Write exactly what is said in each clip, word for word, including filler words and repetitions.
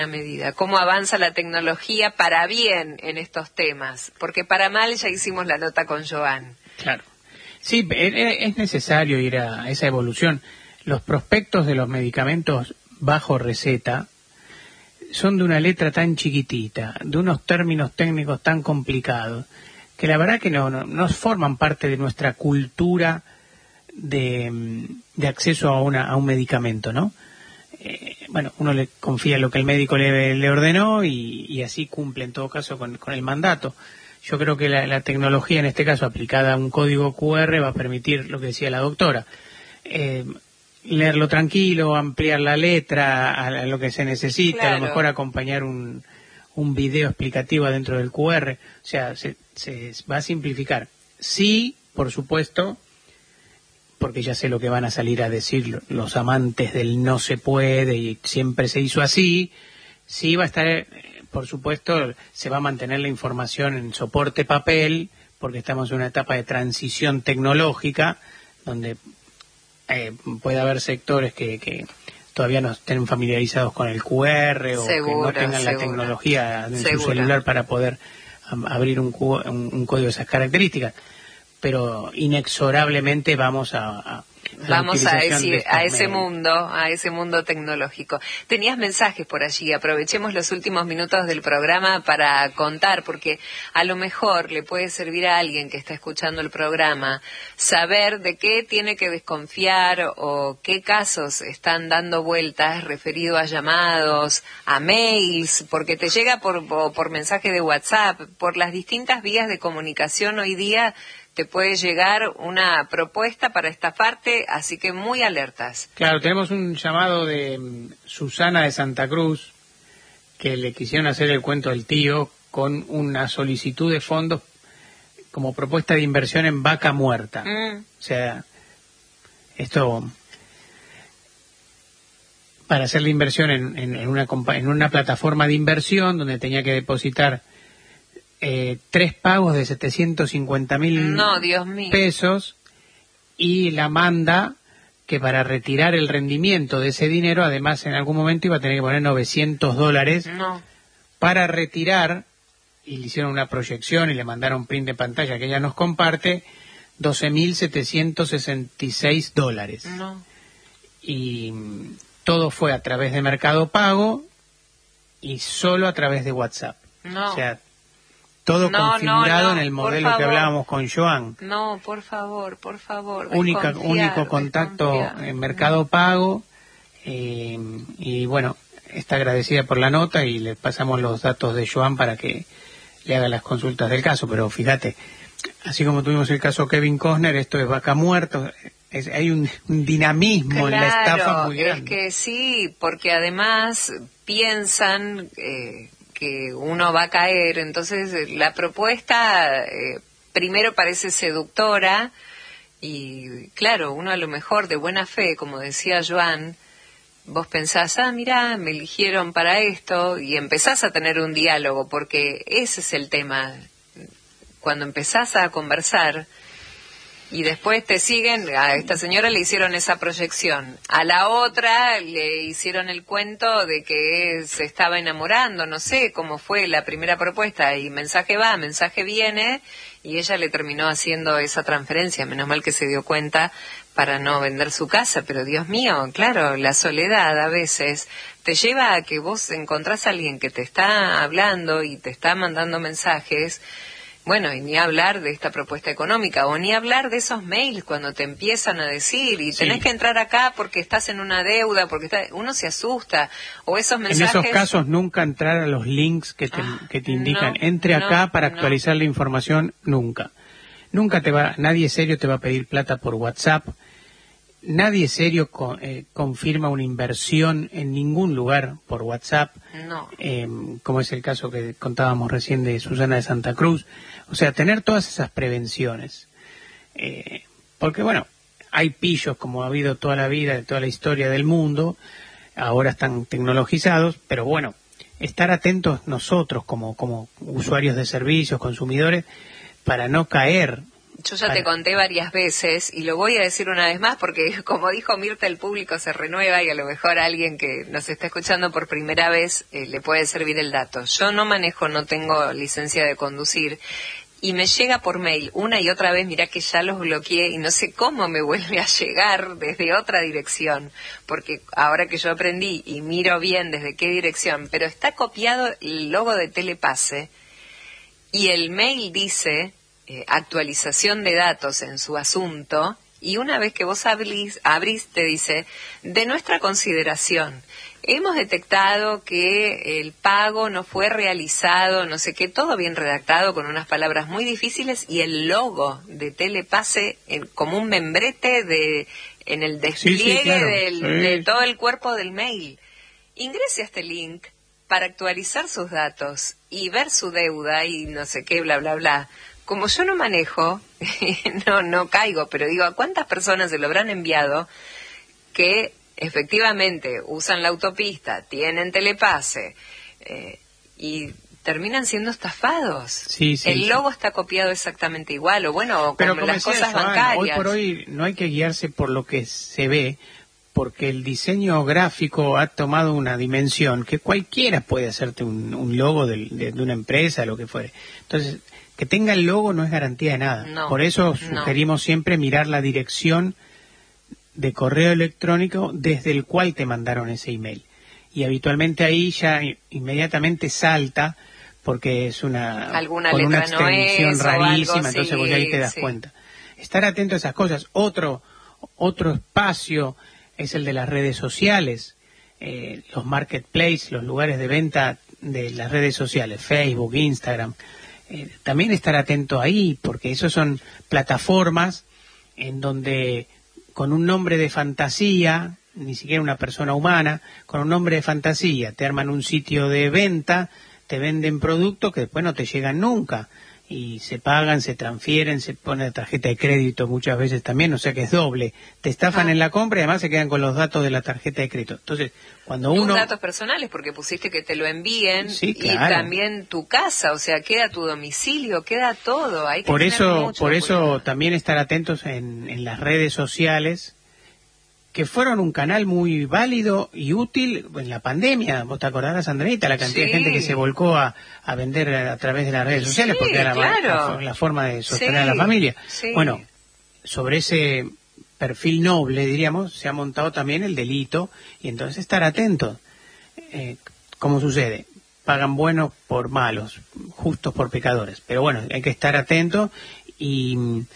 medida, cómo avanza la tecnología para bien en estos temas, porque para mal ya hicimos la nota con Joan. Claro. Sí, es necesario ir a esa evolución. Los prospectos de los medicamentos bajo receta son de una letra tan chiquitita, de unos términos técnicos tan complicados, que la verdad que no, no, no forman parte de nuestra cultura de, de acceso a, una, a un medicamento, ¿no? Eh, bueno, uno le confía en lo que el médico le, le ordenó y, y así cumple en todo caso con, con el mandato. Yo creo que la, la tecnología, en este caso aplicada a un código cu erre, va a permitir lo que decía la doctora, eh, leerlo tranquilo, ampliar la letra a, a lo que se necesita, claro. A lo mejor acompañar un, un video explicativo dentro del cu erre, o sea, se, se va a simplificar. Sí, por supuesto, porque ya sé lo que van a salir a decir los amantes del no se puede y siempre se hizo así, sí va a estar, por supuesto, se va a mantener la información en soporte papel, porque estamos en una etapa de transición tecnológica, donde eh, puede haber sectores que, que todavía no estén familiarizados con el cu erre o segura, que no tengan segura. la tecnología en segura. su celular para poder um, abrir un, un, un código de esas características. Pero inexorablemente vamos a, a vamos a, ese, a ese mundo, a ese mundo tecnológico. Tenías mensajes por allí, aprovechemos los últimos minutos del programa para contar, porque a lo mejor le puede servir a alguien que está escuchando el programa saber de qué tiene que desconfiar o qué casos están dando vueltas referido a llamados, a mails, porque te llega por, por, por mensaje de WhatsApp, por las distintas vías de comunicación hoy día. Te puede llegar una propuesta para estafarte, así que muy alertas. Claro, tenemos un llamado de um, Susana de Santa Cruz, que le quisieron hacer el cuento del tío con una solicitud de fondos como propuesta de inversión en vaca muerta. Mm. O sea, esto para hacer la inversión en, en, en, una, en una plataforma de inversión donde tenía que depositar Eh, tres pagos de setecientos cincuenta mil no, Dios mío. pesos y la manda que para retirar el rendimiento de ese dinero, además en algún momento iba a tener que poner novecientos dólares no. para retirar, y le hicieron una proyección y le mandaron print de pantalla que ella nos comparte, doce mil setecientos sesenta y seis dólares. No. Y todo fue a través de Mercado Pago y solo a través de WhatsApp. No. O sea, todo no, configurado no, no, en el modelo que hablábamos con Joan. No, por favor, por favor. Única, único contacto en Mercado Pago. Eh, y bueno, está agradecida por la nota y le pasamos los datos de Joan para que le haga las consultas del caso. Pero fíjate, así como tuvimos el caso Kevin Costner, esto es vaca muerta. Es, hay un, un dinamismo claro, en la estafa muy grande. Es que sí, porque además piensan Eh, que uno va a caer, entonces la propuesta eh, primero parece seductora y claro, uno a lo mejor de buena fe, como decía Joan, vos pensás, ah, mirá, me eligieron para esto y empezás a tener un diálogo, porque ese es el tema, cuando empezás a conversar y después te siguen, a esta señora le hicieron esa proyección, a la otra le hicieron el cuento de que se estaba enamorando, no sé cómo fue la primera propuesta, y mensaje va, mensaje viene, y ella le terminó haciendo esa transferencia, menos mal que se dio cuenta para no vender su casa, pero Dios mío, claro, la soledad a veces te lleva a que vos encontrás a alguien que te está hablando y te está mandando mensajes. Bueno, y ni hablar de esta propuesta económica, o ni hablar de esos mails cuando te empiezan a decir, y tenés sí. que entrar acá porque estás en una deuda, porque está... uno se asusta, o esos mensajes... En esos casos nunca entrar a los links que te, ah, que te indican, no, entre no, acá para actualizar no. la información, nunca. Nunca te va, nadie serio te va a pedir plata por WhatsApp, nadie serio con, eh, confirma una inversión en ningún lugar por WhatsApp, no. eh, como es el caso que contábamos recién de Susana de Santa Cruz. O sea, tener todas esas prevenciones. Eh, porque, bueno, hay pillos como ha habido toda la vida, toda la historia del mundo, ahora están tecnologizados, pero bueno, estar atentos nosotros como, como usuarios de servicios, consumidores, para no caer yo ya te conté varias veces y lo voy a decir una vez más porque, como dijo Mirta, el público se renueva y a lo mejor a alguien que nos está escuchando por primera vez eh, le puede servir el dato. Yo no manejo, no tengo licencia de conducir y me llega por mail una y otra vez, mirá que ya los bloqueé y no sé cómo me vuelve a llegar desde otra dirección, porque ahora que yo aprendí y miro bien desde qué dirección, pero está copiado el logo de Telepase y el mail dice eh, actualización de datos en su asunto, y una vez que vos abrís, abrís te dice, de nuestra consideración, hemos detectado que el pago no fue realizado, no sé qué, todo bien redactado con unas palabras muy difíciles y el logo de Telepase en, como un membrete de en el despliegue sí, sí, claro. del, sí. de todo el cuerpo del mail. Ingrese a este link para actualizar sus datos y ver su deuda y no sé qué, bla, bla, bla. Como yo no manejo, no, no caigo, pero digo, ¿a cuántas personas se lo habrán enviado que efectivamente usan la autopista, tienen Telepase eh, y terminan siendo estafados? Sí, sí, el sí. logo está copiado exactamente igual, o bueno, o Pero como las decía cosas Joan, bancarias. hoy por hoy no hay que guiarse por lo que se ve, porque el diseño gráfico ha tomado una dimensión que cualquiera puede hacerte un, un logo de, de, de una empresa, lo que fuere. Entonces, que tenga el logo no es garantía de nada. No, por eso no. sugerimos siempre mirar la dirección de correo electrónico desde el cual te mandaron ese email. Y habitualmente ahí ya inmediatamente salta porque es una alguna con una letra no extensión es, rarísima, algo, entonces sí, vos ahí te das sí. cuenta. Estar atento a esas cosas. Otro otro espacio es el de las redes sociales, eh, los marketplaces, los lugares de venta de las redes sociales, Facebook, Instagram. Eh, también estar atento ahí, porque esos son plataformas en donde con un nombre de fantasía, ni siquiera una persona humana, con un nombre de fantasía te arman un sitio de venta, te venden productos que después no te llegan nunca, y se pagan, se transfieren, se pone la tarjeta de crédito muchas veces también, o sea que es doble. Te estafan Ah. en la compra y además se quedan con los datos de la tarjeta de crédito. Entonces, cuando Tus uno... datos personales, porque pusiste que te lo envíen, Sí, y claro. también tu casa, o sea, queda tu domicilio, queda todo. Hay que Por tener eso, mucho por eso cuidado. también estar atentos en, en las redes sociales, que fueron un canal muy válido y útil en la pandemia. Vos te acordarás, Andreita, la cantidad Sí. de gente que se volcó a, a vender a través de las redes sociales, Sí, porque era la, claro. la, la forma de sostener Sí, a la familia. sí. Bueno, sobre ese perfil noble, diríamos, se ha montado también el delito, y entonces estar atentos. Eh, ¿Cómo sucede? Pagan buenos por malos, justos por pecadores. Pero bueno, hay que estar atentos y,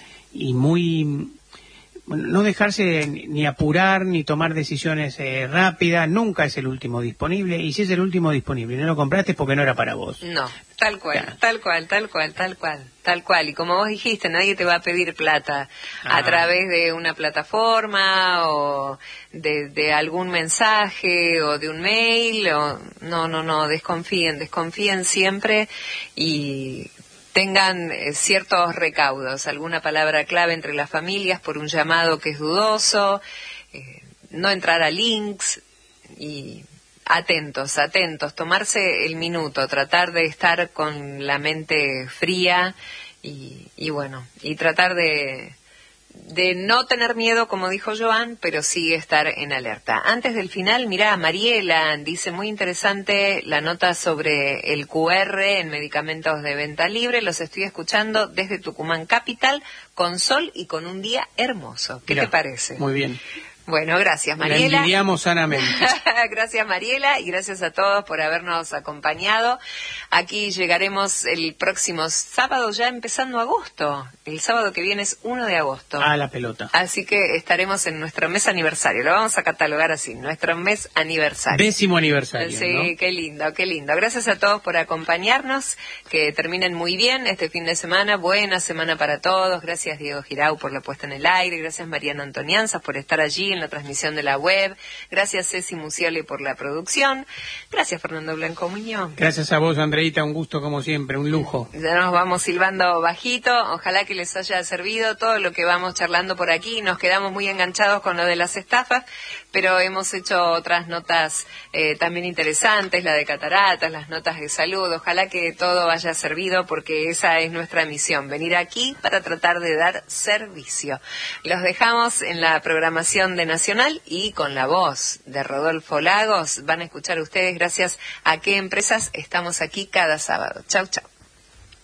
y muy... Bueno, no dejarse ni apurar ni tomar decisiones eh, rápidas. Nunca es el último disponible, y si es el último disponible y no lo compraste es porque no era para vos. No, tal cual, Ya. tal cual, tal cual, tal cual, tal cual. Y como vos dijiste, nadie te va a pedir plata Ah. a través de una plataforma o de, de algún mensaje o de un mail. O... No, no, no, desconfíen, desconfíen siempre y... tengan eh, ciertos recaudos, alguna palabra clave entre las familias por un llamado que es dudoso, eh, no entrar a links y atentos, atentos, tomarse el minuto, tratar de estar con la mente fría y, y bueno, y tratar de... de no tener miedo, como dijo Joan, pero sí estar en alerta. Antes del final, mirá, Mariela dice, muy interesante la nota sobre el Q R en medicamentos de venta libre, los estoy escuchando desde Tucumán Capital, con sol y con un día hermoso. ¿Qué Mirá, te parece? Muy bien. Bueno, gracias, La Mariela. envidiamos sanamente. Gracias, Mariela, y gracias a todos por habernos acompañado. Aquí llegaremos el próximo sábado, ya empezando agosto. El sábado que viene es uno de agosto. A la pelota. Así que estaremos en nuestro mes aniversario. Lo vamos a catalogar así, nuestro mes aniversario. Décimo aniversario, Sí, ¿no? qué lindo, qué lindo. Gracias a todos por acompañarnos. Que terminen muy bien este fin de semana. Buena semana para todos. Gracias, Diego Girau, por la puesta en el aire. Gracias, Mariana Antonianzas, por estar allí en la transmisión de la web. Gracias, Ceci Musioli, por la producción. Gracias, Fernando Blanco Muñoz. Gracias a vos, Andreita, un gusto como siempre, un lujo. Ya nos vamos silbando bajito. Ojalá que les haya servido todo lo que vamos charlando por aquí. Nos quedamos muy enganchados con lo de las estafas, pero hemos hecho otras notas eh, también interesantes, la de cataratas, las notas de salud. Ojalá que todo haya servido, porque esa es nuestra misión, venir aquí para tratar de dar servicio. Los dejamos en la programación de Nacional y con la voz de Rodolfo Lagos van a escuchar ustedes gracias a qué empresas estamos aquí cada sábado. Chau, chau.